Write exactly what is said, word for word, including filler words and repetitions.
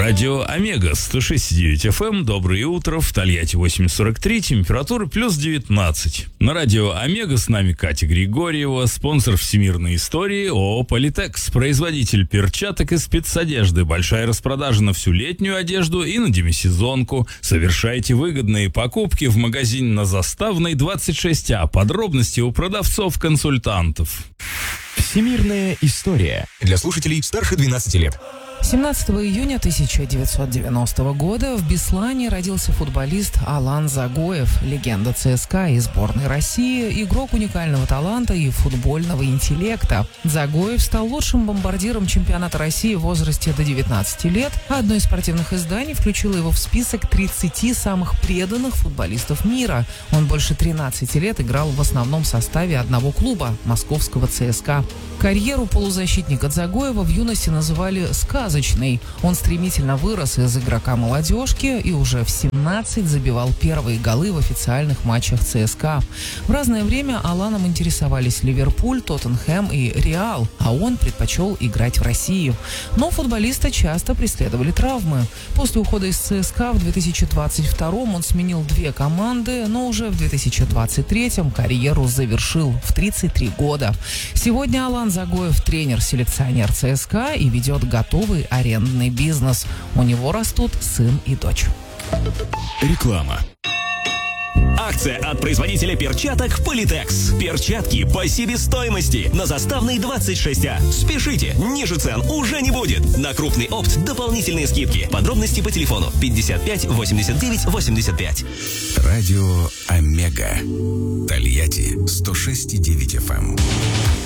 Радио Омега сто шесть и девять эф эм. Доброе утро. В Тольятти восемь сорок три. Температура плюс девятнадцать. На радио Омега с нами Катя Григорьева, спонсор всемирной истории ООО «Политекс», производитель перчаток и спецодежды. Большая распродажа на всю летнюю одежду и на демисезонку. Совершайте выгодные покупки в магазине на Заставной двадцать шесть А. Подробности у продавцов-консультантов. Всемирная история для слушателей старше двенадцати лет. семнадцатого июня тысяча девятьсот девяностого года в Беслане родился футболист Алан Загоев, легенда ЦСКА и сборной России, игрок уникального таланта и футбольного интеллекта. Загоев стал лучшим бомбардиром чемпионата России в возрасте до девятнадцати лет, а одно из спортивных изданий включило его в список тридцати самых преданных футболистов мира. Он больше тринадцати лет играл в основном составе одного клуба – московского ЦСКА. Карьеру полузащитника Загоева в юности называли «сказочной». Он стремительно вырос из игрока молодежки и уже в семнадцать забивал первые голы в официальных матчах ЦСКА. В разное время Аланом интересовались Ливерпуль, Тоттенхэм и Реал, а он предпочел играть в России. Но футболиста часто преследовали травмы. После ухода из ЦСКА в две тысячи двадцать втором он сменил две команды, но уже в две тысячи двадцать третьем карьеру завершил в тридцать три года. Сегодня Алан Загоев тренер-селекционер ЦСКА и ведет готовый арендный бизнес. У него растут сын и дочь. Реклама. Акция от производителя перчаток «Политекс». Перчатки по себестоимости на Заставной двадцать шесть А. Спешите, ниже цен уже не будет. На крупный опт дополнительные скидки. Подробности по телефону пятьдесят пять восемьдесят девять восемьдесят пять. Радио Омега. Тольятти сто шесть и девять эф эм.